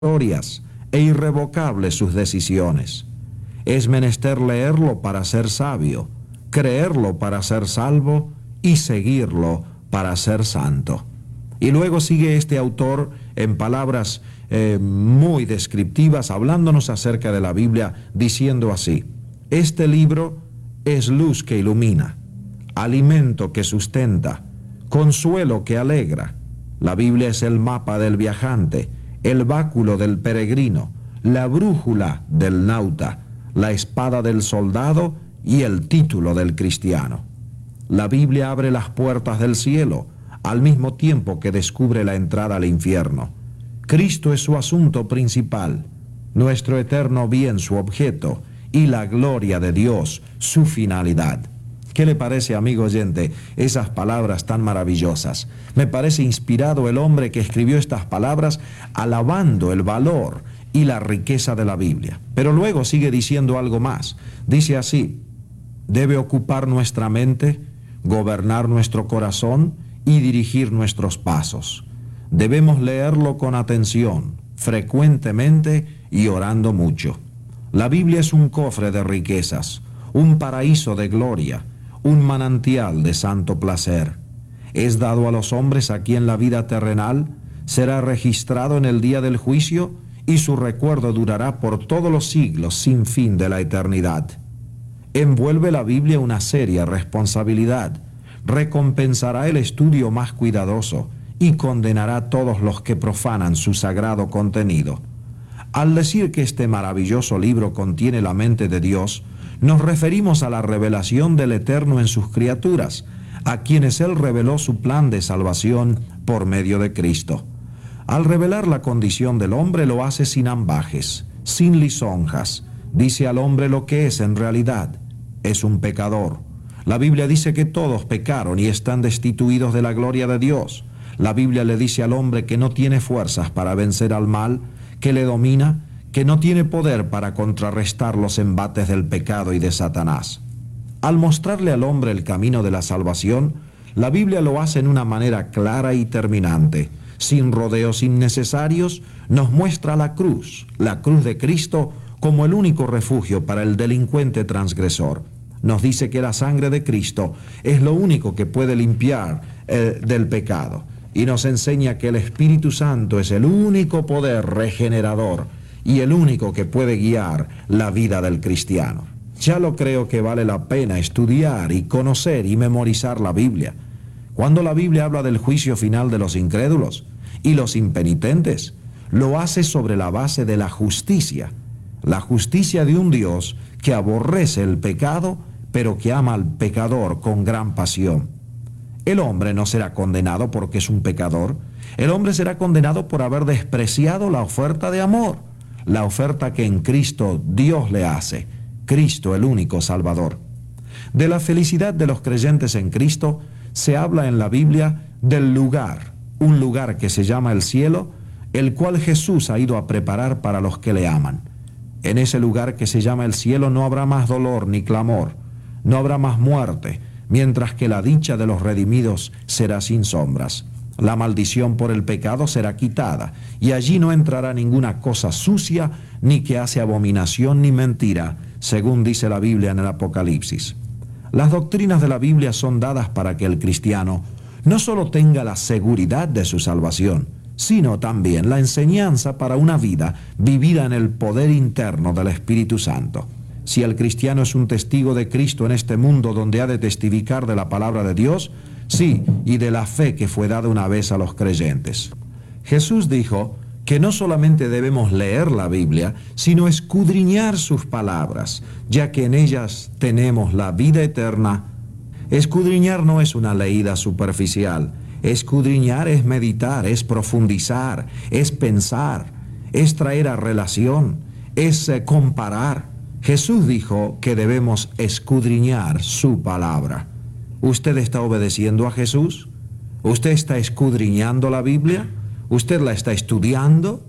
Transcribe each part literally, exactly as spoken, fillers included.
notorias e irrevocables sus decisiones. Es menester leerlo para ser sabio, creerlo para ser salvo y seguirlo para ser santo. Y luego sigue este autor en palabras eh, muy descriptivas, hablándonos acerca de la Biblia, diciendo así: este libro es luz que ilumina, alimento que sustenta, consuelo que alegra. La Biblia es el mapa del viajante, el báculo del peregrino, la brújula del nauta, la espada del soldado y el título del cristiano. La Biblia abre las puertas del cielo, al mismo tiempo que descubre la entrada al infierno. Cristo es su asunto principal, nuestro eterno bien su objeto, y la gloria de Dios su finalidad. ¿Qué le parece, amigo oyente, esas palabras tan maravillosas? Me parece inspirado el hombre que escribió estas palabras alabando el valor y la riqueza de la Biblia. Pero luego sigue diciendo algo más. Dice así: debe ocupar nuestra mente, gobernar nuestro corazón y dirigir nuestros pasos. Debemos leerlo con atención, frecuentemente y orando mucho. La Biblia es un cofre de riquezas, un paraíso de gloria, un manantial de santo placer. Es dado a los hombres aquí en la vida terrenal, será registrado en el día del juicio y su recuerdo durará por todos los siglos sin fin de la eternidad. Envuelve la Biblia una seria responsabilidad. Recompensará el estudio más cuidadoso y condenará a todos los que profanan su sagrado contenido. Al decir que este maravilloso libro contiene la mente de Dios, nos referimos a la revelación del Eterno en sus criaturas, a quienes Él reveló su plan de salvación por medio de Cristo. Al revelar la condición del hombre lo hace sin ambajes, sin lisonjas. Dice al hombre lo que es en realidad: es un pecador. La Biblia dice que todos pecaron y están destituidos de la gloria de Dios. La Biblia le dice al hombre que no tiene fuerzas para vencer al mal, que le domina, que no tiene poder para contrarrestar los embates del pecado y de Satanás. Al mostrarle al hombre el camino de la salvación, la Biblia lo hace en una manera clara y terminante. Sin rodeos innecesarios, nos muestra la cruz, la cruz de Cristo, como el único refugio para el delincuente transgresor. Nos dice que la sangre de Cristo es lo único que puede limpiar eh, del pecado. Y nos enseña que el Espíritu Santo es el único poder regenerador y el único que puede guiar la vida del cristiano. Ya lo creo que vale la pena estudiar y conocer y memorizar la Biblia. Cuando la Biblia habla del juicio final de los incrédulos y los impenitentes, lo hace sobre la base de la justicia, la justicia de un Dios que aborrece el pecado, pero que ama al pecador con gran pasión. El hombre no será condenado porque es un pecador. El hombre será condenado por haber despreciado la oferta de amor, la oferta que en Cristo Dios le hace, Cristo el único Salvador. De la felicidad de los creyentes en Cristo se habla en la Biblia del lugar, un lugar que se llama el cielo, el cual Jesús ha ido a preparar para los que le aman. En ese lugar que se llama el cielo no habrá más dolor ni clamor, no habrá más muerte, mientras que la dicha de los redimidos será sin sombras. La maldición por el pecado será quitada, y allí no entrará ninguna cosa sucia, ni que hace abominación ni mentira, según dice la Biblia en el Apocalipsis. Las doctrinas de la Biblia son dadas para que el cristiano no solo tenga la seguridad de su salvación, sino también la enseñanza para una vida vivida en el poder interno del Espíritu Santo. Si el cristiano es un testigo de Cristo en este mundo donde ha de testificar de la palabra de Dios, sí, y de la fe que fue dada una vez a los creyentes. Jesús dijo que no solamente debemos leer la Biblia, sino escudriñar sus palabras, ya que en ellas tenemos la vida eterna. Escudriñar no es una leída superficial. Escudriñar es meditar, es profundizar, es pensar, es traer a relación, es eh, comparar. Jesús dijo que debemos escudriñar su palabra. ¿Usted está obedeciendo a Jesús? ¿Usted está escudriñando la Biblia? ¿Usted la está estudiando?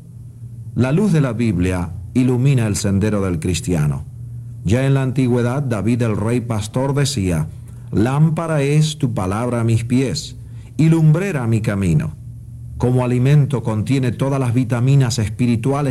La luz de la Biblia ilumina el sendero del cristiano. Ya en la antigüedad, David el rey pastor decía: lámpara es tu palabra a mis pies y lumbrera a mi camino. Como alimento contiene todas las vitaminas espirituales